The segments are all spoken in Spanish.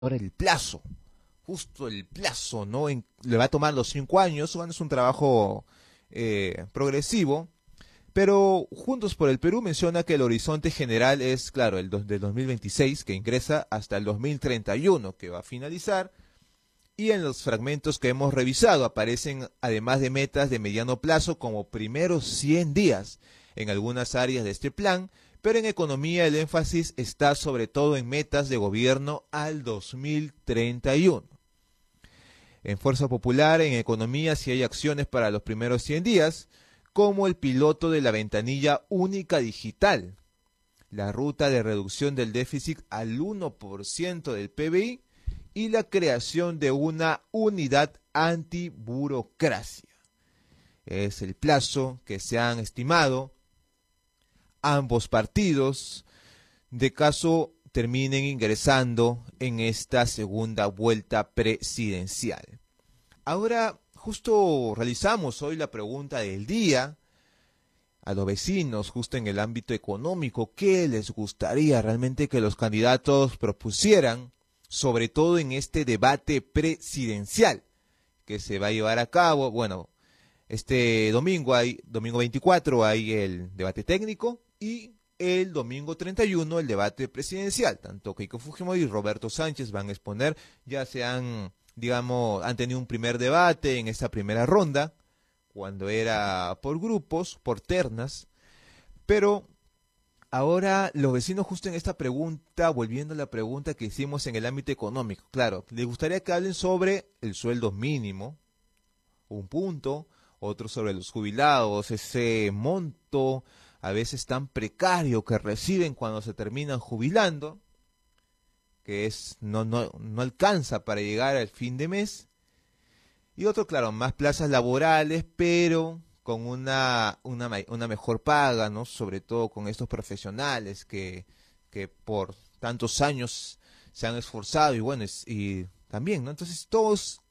Ahora el plazo, justo el plazo, ¿no? Le va a tomar los 5 años, bueno, es un trabajo progresivo, pero Juntos por el Perú menciona que el horizonte general es, claro, del 2026, que ingresa hasta el 2031, que va a finalizar, y en los fragmentos que hemos revisado aparecen, además de metas de mediano plazo, como primeros 100 días en algunas áreas de este plan, pero en economía el énfasis está sobre todo en metas de gobierno al 2031. En Fuerza Popular, en economía, sí hay acciones para los primeros 100 días, como el piloto de la ventanilla única digital, la ruta de reducción del déficit al 1% del PBI y la creación de una unidad antiburocracia. Es el plazo que se han estimado ambos partidos de caso terminen ingresando en esta segunda vuelta presidencial. Ahora, justo realizamos hoy la pregunta del día a los vecinos, justo en el ámbito económico, ¿qué les gustaría realmente que los candidatos propusieran, sobre todo en este debate presidencial que se va a llevar a cabo? Bueno, este domingo 24 hay el debate técnico y el domingo 31 el debate presidencial. Tanto Keiko Fujimori y Roberto Sánchez van a exponer, ya se han, digamos, han tenido un primer debate en esta primera ronda, cuando era por grupos, por ternas, pero ahora los vecinos justo en esta pregunta, volviendo a la pregunta que hicimos en el ámbito económico, claro, les gustaría que hablen sobre el sueldo mínimo, un punto, otro sobre los jubilados, ese monto a veces tan precario que reciben cuando se terminan jubilando, que es no alcanza para llegar al fin de mes, y otro, claro, más plazas laborales, pero con una mejor paga, ¿no? Sobre todo con estos profesionales que por tantos años se han esforzado y bueno, y también, ¿no? Entonces todos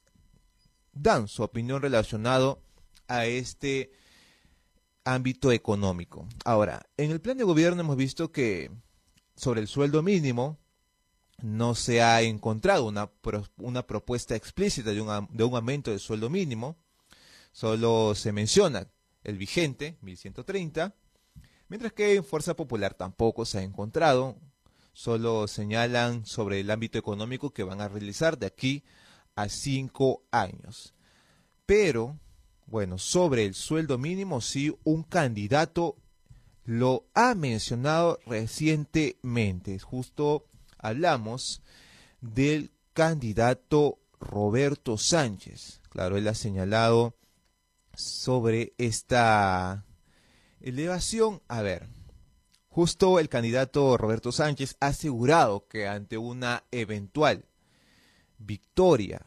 dan su opinión relacionado a este ámbito económico. Ahora, en el plan de gobierno hemos visto que sobre el sueldo mínimo no se ha encontrado una propuesta explícita de un aumento del sueldo mínimo, solo se menciona el vigente, 1130, mientras que en Fuerza Popular tampoco se ha encontrado, solo señalan sobre el ámbito económico que van a realizar de aquí a 5 años. Pero, bueno, sobre el sueldo mínimo sí un candidato lo ha mencionado recientemente. Justo hablamos del candidato Roberto Sánchez. Claro, él ha señalado sobre esta elevación. A ver, justo el candidato Roberto Sánchez ha asegurado que ante una eventual victoria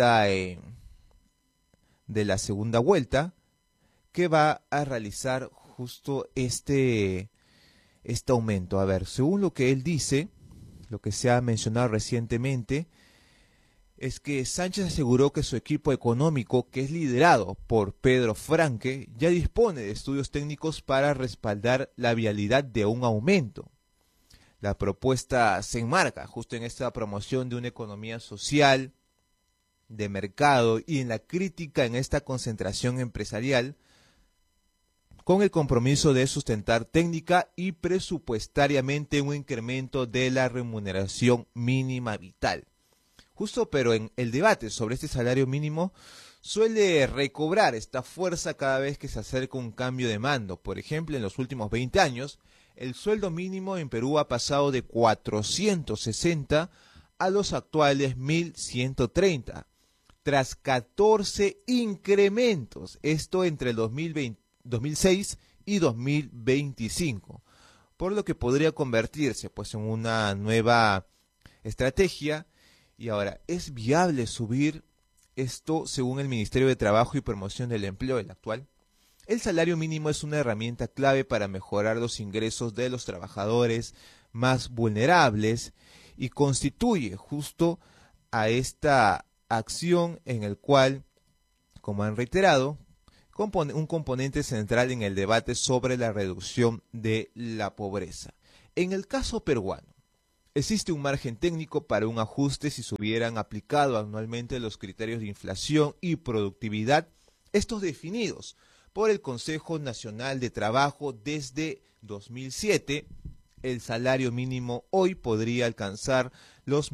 de la segunda vuelta, que va a realizar justo este aumento. A ver, según lo que él dice, lo que se ha mencionado recientemente, es que Sánchez aseguró que su equipo económico, que es liderado por Pedro Franque, ya dispone de estudios técnicos para respaldar la viabilidad de un aumento. La propuesta se enmarca justo en esta promoción de una economía social, de mercado y en la crítica en esta concentración empresarial, con el compromiso de sustentar técnica y presupuestariamente un incremento de la remuneración mínima vital. Justo, pero en el debate sobre este salario mínimo suele recobrar esta fuerza cada vez que se acerca un cambio de mando. Por ejemplo, en los últimos 20 años, el sueldo mínimo en Perú ha pasado de 460 a los actuales 1130, tras 14 incrementos, esto entre el 2006 y 2025, por lo que podría convertirse pues en una nueva estrategia. Y ahora, ¿es viable subir esto según el Ministerio de Trabajo y Promoción del Empleo, el actual? El salario mínimo es una herramienta clave para mejorar los ingresos de los trabajadores más vulnerables y constituye justo a esta acción en el cual, como han reiterado, un componente central en el debate sobre la reducción de la pobreza. En el caso peruano, existe un margen técnico para un ajuste si se hubieran aplicado anualmente los criterios de inflación y productividad, estos definidos por el Consejo Nacional de Trabajo desde 2007. El salario mínimo hoy podría alcanzar los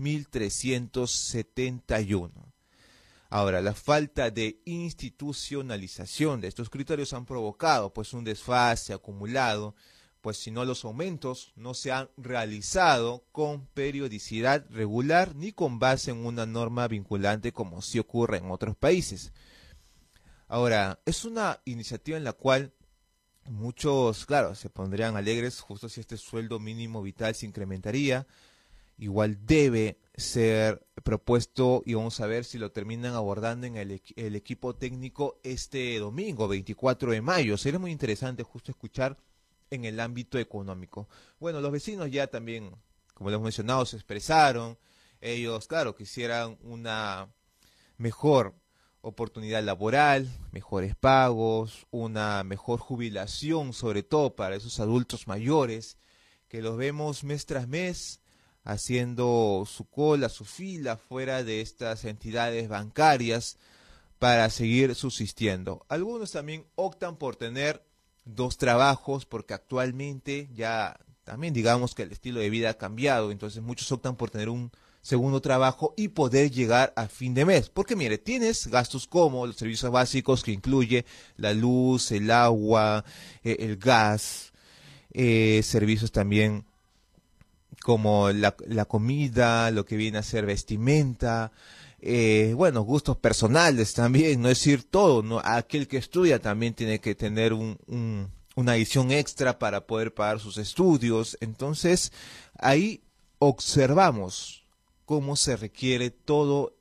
1.371. Ahora, la falta de institucionalización de estos criterios han provocado pues un desfase acumulado, pues si no los aumentos no se han realizado con periodicidad regular ni con base en una norma vinculante como sí ocurre en otros países. Ahora, es una iniciativa en la cual muchos, claro, se pondrían alegres justo si este sueldo mínimo vital se incrementaría. Igual debe ser propuesto y vamos a ver si lo terminan abordando en el equipo técnico este domingo, 24 de mayo. Sería muy interesante justo escuchar en el ámbito económico. Bueno, los vecinos ya también, como lo hemos mencionado, se expresaron. Ellos, claro, quisieran una mejor oportunidad laboral, mejores pagos, una mejor jubilación, sobre todo para esos adultos mayores, que los vemos mes tras mes haciendo su cola, su fila fuera de estas entidades bancarias para seguir subsistiendo. Algunos también optan por tener dos trabajos porque actualmente ya también digamos que el estilo de vida ha cambiado, entonces muchos optan por tener un segundo trabajo y poder llegar a fin de mes. Porque mire, tienes gastos como los servicios básicos que incluye la luz, el agua, el gas, servicios también como la comida, lo que viene a ser vestimenta, bueno, gustos personales también, no es decir todo, ¿no? Aquel que estudia también tiene que tener una adición extra para poder pagar sus estudios. Entonces, ahí observamos cómo se requiere todo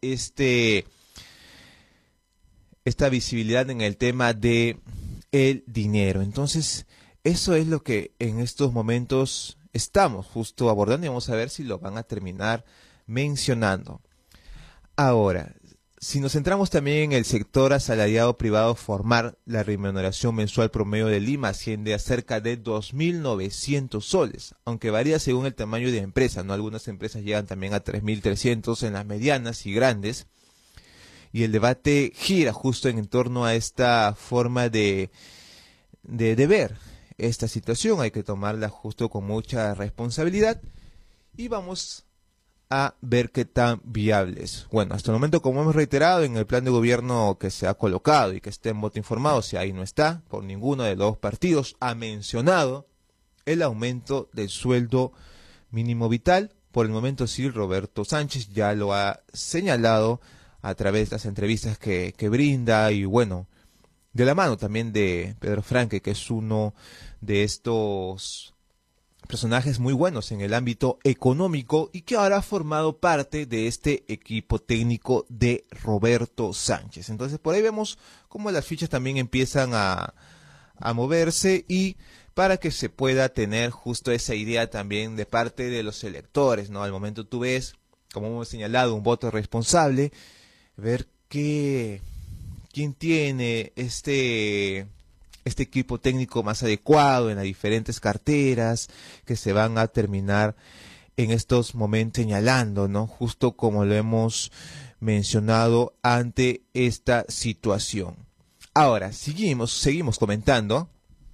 esta visibilidad en el tema de el dinero. Entonces, eso es lo que en estos momentos estamos justo abordando y vamos a ver si lo van a terminar mencionando. Ahora, si nos centramos también en el sector asalariado privado formal, la remuneración mensual promedio de Lima asciende a cerca de 2.900 soles, aunque varía según el tamaño de empresa, ¿no? Algunas empresas llegan también a 3.300 en las medianas y grandes, y el debate gira justo en torno a esta forma de ver esta situación. Hay que tomarla justo con mucha responsabilidad y vamos a ver qué tan viable es. Bueno, hasta el momento, como hemos reiterado, en el plan de gobierno que se ha colocado y que esté en voto informado, si ahí no está, por ninguno de los dos partidos ha mencionado el aumento del sueldo mínimo vital. Por el momento sí, Roberto Sánchez ya lo ha señalado a través de las entrevistas que brinda y bueno, de la mano también de Pedro Franque, que es uno de estos personajes muy buenos en el ámbito económico y que ahora ha formado parte de este equipo técnico de Roberto Sánchez. Entonces por ahí vemos cómo las fichas también empiezan a moverse y para que se pueda tener justo esa idea también de parte de los electores, ¿no? Al momento tú ves, como hemos señalado, un voto responsable, ver quién tiene este equipo técnico más adecuado en las diferentes carteras que se van a terminar en estos momentos señalando, ¿no? Justo como lo hemos mencionado ante esta situación. Ahora, seguimos comentando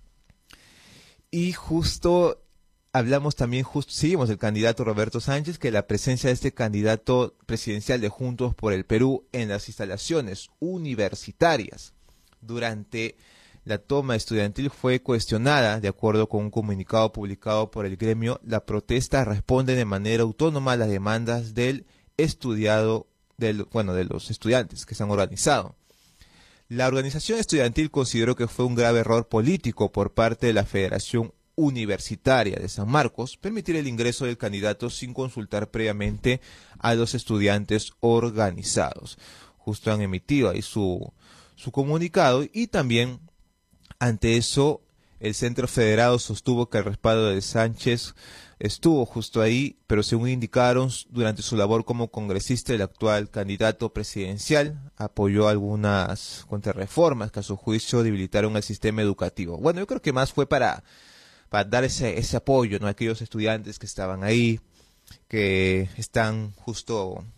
y justo hablamos también, seguimos del candidato Roberto Sánchez, que la presencia de este candidato presidencial de Juntos por el Perú en las instalaciones universitarias durante la toma estudiantil fue cuestionada. De acuerdo con un comunicado publicado por el gremio, la protesta responde de manera autónoma a las demandas del de los estudiantes que se han organizado. La organización estudiantil consideró que fue un grave error político por parte de la Federación Universitaria de San Marcos permitir el ingreso del candidato sin consultar previamente a los estudiantes organizados. Justo han emitido ahí su comunicado y también ante eso el Centro Federado sostuvo que el respaldo de Sánchez estuvo justo ahí, pero según indicaron durante su labor como congresista, el actual candidato presidencial apoyó algunas contrarreformas que a su juicio debilitaron el sistema educativo. Bueno, yo creo que más fue para dar ese apoyo, ¿no? A aquellos estudiantes que estaban ahí, que están justo